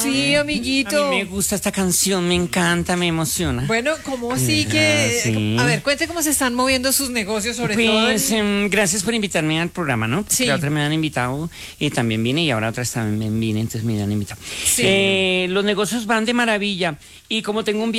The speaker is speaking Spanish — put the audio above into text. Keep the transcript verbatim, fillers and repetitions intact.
así, amiguito? A mí me gusta esta canción, me encanta, me emociona. Bueno, ¿cómo así que...? Ah, sí. A ver, cuente cómo se están moviendo sus negocios, sobre todo Pues en... em, gracias por invitarme al programa, ¿no? Sí. La otra me han invitado y también vine y ahora otras también vine, entonces me han invitado. Sí. Eh, los negocios van de maravilla y como tengo un